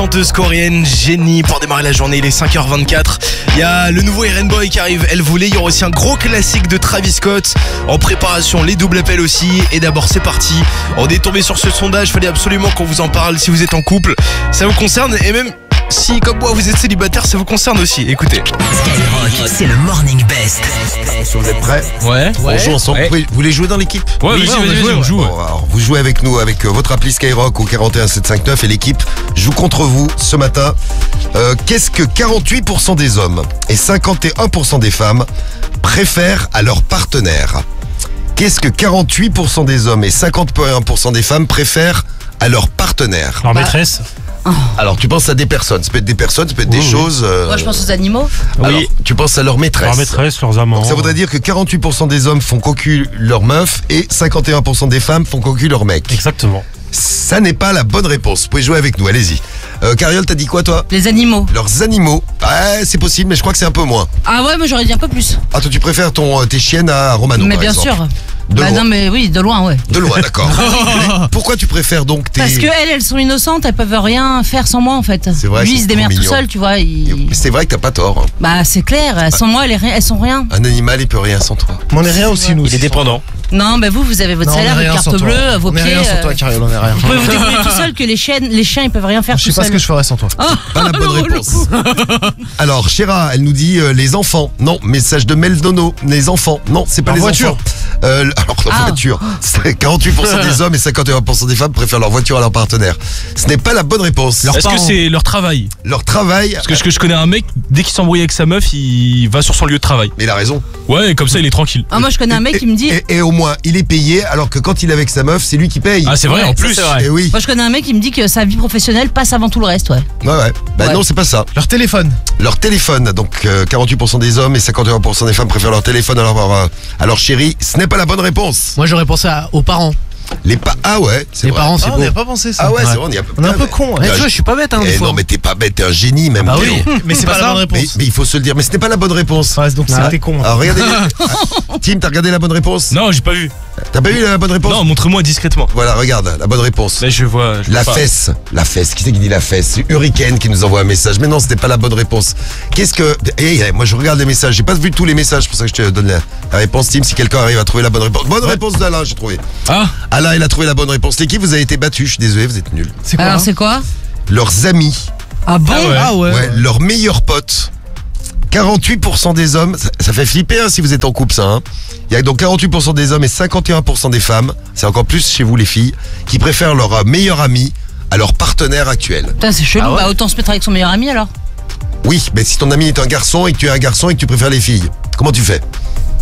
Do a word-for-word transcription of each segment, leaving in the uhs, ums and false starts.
Chanteuse coréenne, génie pour démarrer la journée, il est cinq heures vingt-quatre. Il y a le nouveau Eren Boy qui arrive, Elle voulait. Il y aura aussi un gros classique de Travis Scott en préparation, les doubles appels aussi. Et d'abord c'est parti, on est tombé sur ce sondage, fallait absolument qu'on vous en parle. Si vous êtes en couple, ça vous concerne, et même si comme moi vous êtes célibataire, ça vous concerne aussi. Écoutez, Skyrock, c'est le Morning Best. Si vous êtes prêts, ouais, on joue ensemble. ouais. Vous pouvez- Vous voulez jouer dans l'équipe? Ouais, vas-y, vas-y, vas-y, on joue. Bon, alors, vous jouez avec nous, avec euh, votre appli Skyrock au quarante et un sept cent cinquante-neuf, et l'équipe joue contre vous ce matin. Euh, Qu'est-ce que quarante-huit pour cent des hommes et cinquante et un pour cent des femmes préfèrent à leur partenaire? Qu'est-ce que quarante-huit pour cent des hommes et cinquante et un pour cent des femmes préfèrent à leur partenaire? Leur maîtresse. Alors, tu penses à des personnes, ça peut être des personnes, ça peut être des Oui, oui. choses... euh, Moi, je pense aux animaux. Alors, Oui. tu penses à leur maîtresse. Leur maîtresse, leurs amants. Donc ça voudrait dire que quarante-huit pour cent des hommes font cocu leur meuf et cinquante et un pour cent des femmes font cocu leur mec. Exactement. Ça n'est pas la bonne réponse. Vous pouvez jouer avec nous, allez-y. Euh, Cariole, t'as dit quoi toi? Les animaux. Leurs animaux. Ouais, c'est possible, mais je crois que c'est un peu moins. Ah ouais, moi j'aurais dit un peu plus. Ah, toi tu préfères ton, euh, tes chiennes à Romano, mais par bien exemple. sûr. De Bah loin. non, mais oui, de loin, ouais. De loin, d'accord. Mais pourquoi tu préfères donc tes... Parce que elles, elles sont innocentes, elles peuvent rien faire sans moi en fait. C'est vrai, Lui, c'est il se démerde trop tout mignon. seul, tu vois. il- C'est vrai que t'as pas tort. hein. Bah c'est clair, sans moi, elles, elles elles sont rien. Un animal, il peut rien sans toi. Mais on est rien aussi, nous. Il est dépendant. Non, bah vous, vous avez votre Non, on est salaire, votre rien carte sans toi. bleue, vos On est pieds. rien sans euh, toi, Cariole, on est rien. Vous pouvez vous débrouiller tout seul que les chiens, les chiens, ils peuvent rien faire Je sais tout pas ce seuls. que je ferais sans toi. Oh, Pas la bonne le relou. réponse. Alors, Chéra, elle nous dit euh, les enfants. Non, message de Mel Dono. Les enfants. Non, c'est pas Leur les voiture. enfants. Euh, alors, leur Ah. voiture. C'est quarante-huit pour cent des hommes et cinquante et un pour cent des femmes préfèrent leur voiture à leur partenaire. Ce n'est pas la bonne réponse. Est-ce que parents. c'est leur travail? Leur travail. Parce que je, que je connais un mec, dès qu'il s'embrouille avec sa meuf, il va sur son lieu de travail. Mais il a raison. Ouais, et comme ça il est tranquille. Ah, moi je connais un mec qui me dit. Et, et au moins, il est payé, alors que quand il est avec sa meuf, c'est lui qui paye. Ah c'est vrai, Ouais, en ça, plus. c'est Et oui. Moi je connais un mec qui me dit que sa vie professionnelle passe avant tout le reste, ouais. Ouais, ouais. Bah Ouais. non, c'est pas ça. Leur téléphone. Leur téléphone. Donc, euh, quarante-huit pour cent des hommes et cinquante et un pour cent des femmes préfèrent leur téléphone à leur, euh, à leur chérie. Ce n'est pas la bonne réponse. Moi, j'aurais pensé à- aux parents. Les pa Ah ouais, c'est Les vrai. parents, c'est Ah, beau. on y a- pas pensé ça. Ah ouais, c'est vrai, on y a On est un peu con. T'es Tu vois, je suis pas bête, hein, des Eh fois. non, mais t'es pas bête, t'es un génie même. Bah Théo. oui, mais c'est pas, la bonne Mais, réponse. mais il faut se le dire, mais ce n'est pas la bonne réponse. Ouais, donc Ah. c'était con. hein. Alors regardez. Tim, t'as regardé la bonne réponse? Non, j'ai pas vu. T'as pas vu la bonne réponse? Non, montre-moi discrètement. Voilà, regarde, la bonne réponse. Là je vois. je La vois pas. fesse, la fesse. Qui c'est qui dit la fesse? C'est Hurricane qui nous envoie un message. Mais non, c'était pas la bonne réponse. Qu'est-ce que... Eh, moi je regarde les messages. J'ai pas vu tous les messages, c'est pour ça que je te donne la, la réponse. Tim, si quelqu'un arrive à trouver la bonne réponse. Bonne réponse d'Alain, j'ai trouvé. Ah, Alain, il a trouvé la bonne réponse. L'équipe, vous avez été battu. Je suis désolé, vous êtes nuls. C'est quoi Alors hein c'est quoi? Leurs amis, Ah bon? Ah ouais. Ah ouais. ouais, leurs meilleurs potes. quarante-huit pour cent des hommes, ça, ça fait flipper hein, si vous êtes en couple ça. Hein. Il y a donc quarante-huit pour cent des hommes et cinquante et un pour cent des femmes, c'est encore plus chez vous les filles, qui préfèrent leur euh, meilleur ami à leur partenaire actuel. Putain, c'est chelou, Ah ouais. bah autant se mettre avec son meilleur ami alors. Oui, mais si ton ami est un garçon et que tu es un garçon et que tu préfères les filles, comment tu fais?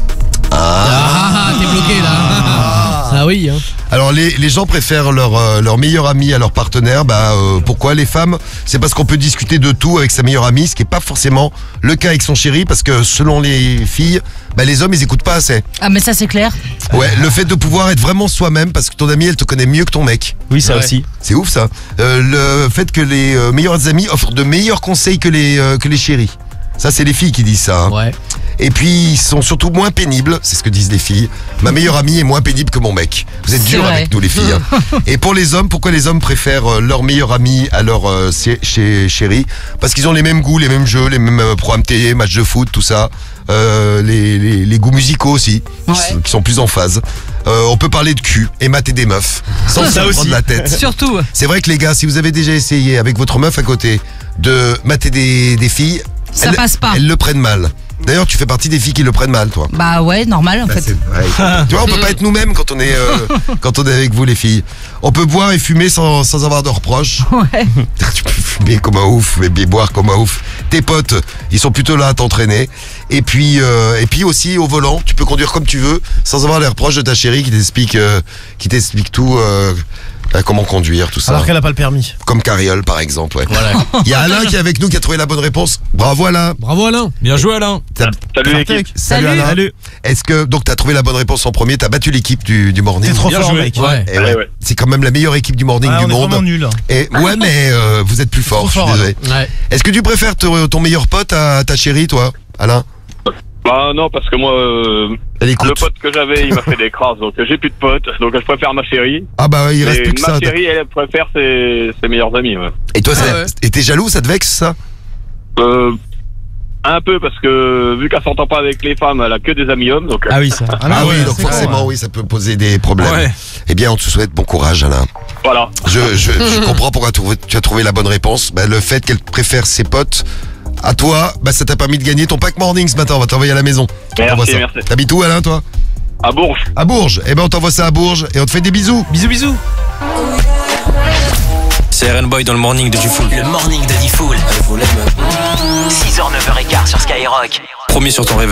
Ah, t'es bloqué là. Ah oui, hein. Alors les, les gens préfèrent leur, euh, leur meilleur ami à leur partenaire. Bah euh, pourquoi les femmes? C'est parce qu'on peut discuter de tout avec sa meilleure amie, ce qui est pas forcément le cas avec son chéri, parce que selon les filles, bah, les hommes ils écoutent pas assez. Ah mais ça c'est clair. Ouais, le fait de pouvoir être vraiment soi-même, parce que ton ami elle te connaît mieux que ton mec. oui ça Ouais. aussi. C'est ouf ça. Euh, le fait que les euh, meilleurs amis offrent de meilleurs conseils que les, euh, que les chéris. Ça, c'est les filles qui disent ça. hein. Ouais. Et puis, ils sont surtout moins pénibles, c'est ce que disent les filles. Ma meilleure amie est moins pénible que mon mec. Vous êtes C'est durs vrai. avec nous, les filles. hein. Et pour les hommes, pourquoi les hommes préfèrent euh, leur meilleur ami à leur euh, chez- chez chéri? Parce qu'ils ont les mêmes goûts, les mêmes jeux, les mêmes euh, programmes télé, matchs de foot, tout ça. Euh, les, les, les goûts musicaux aussi, qui Ouais. sont- qui sont plus en phase. Euh, on peut parler de cul et mater des meufs, sans Ça se aussi. prendre la tête. Surtout. C'est vrai que les gars, si vous avez déjà essayé avec votre meuf à côté de mater des, des filles, Ça elles, passe pas. elles le prennent mal. D'ailleurs, tu fais partie des filles qui le prennent mal, toi. Bah ouais, normal en Bah, fait. c'est vrai. Tu vois, on peut pas être nous-mêmes quand on est euh, quand on est avec vous, les filles. On peut boire et fumer sans, sans avoir de reproches. Ouais. Tu peux fumer comme un ouf, mais bien boire comme un ouf. Tes potes, ils sont plutôt là à t'entraîner. Et puis, euh, et puis aussi au volant, tu peux conduire comme tu veux, sans avoir les reproches de ta chérie qui t'explique, euh, qui t'explique tout. Euh, euh, comment conduire, tout ça. Alors qu'elle a pas le permis. Comme Cariole, par exemple, ouais. Voilà. Il y a Alain qui est avec nous, qui a trouvé la bonne réponse. Bravo Alain. Bravo Alain. Bien joué Alain. T'as- Salut l'équipe. Salut, Salut. Alain. Salut. Est-ce que donc t'as trouvé la bonne réponse en premier? T'as battu l'équipe du, du morning. T'es trop Bien fort, joué. mec. Ouais. Eh ouais. Ouais, ouais. C'est quand même la meilleure équipe du morning Ouais, du on est monde. vraiment nuls. Et ouais, mais euh, vous êtes plus fort. Trop Je suis fort. désolé. Alain. Ouais. Est-ce que tu préfères te- ton meilleur pote à ta chérie, toi, Alain? Bah non, parce que moi, euh, Elle le écoute. pote que j'avais, il m'a fait des crasses, donc euh, j'ai plus de potes, donc je préfère ma chérie. Ah bah il reste Et plus que ma ça. chérie, elle préfère ses, ses meilleurs amis. Ouais. Et toi, ça- Ah ouais. et t'es jaloux, ça te vexe ça? Euh, un peu, parce que vu qu'elle s'entend pas avec les femmes, elle a que des amis hommes, donc. euh, Ah oui, ça. Ah oui, donc c'est forcément, con, oui, ça peut poser des problèmes. Ouais. Eh bien, on te souhaite bon courage, Alain. Voilà. Je, je, je comprends pourquoi tu tu as trouvé la bonne réponse. Bah, le fait qu'elle préfère ses potes à toi, bah, ça t'a permis de gagner ton pack morning ce matin. On va t'envoyer à la maison. On Merci, t'envoie ça. merci. T'habites où, Alain, toi? À Bourges. À Bourges. Eh ben, on t'envoie ça à Bourges et on te fait des bisous. Bisous, bisous. C'est R N Boy dans le morning de Diffoul. Le morning de Diffoul. six heures, neuf heures quinze sur Skyrock. Promis sur ton réveil.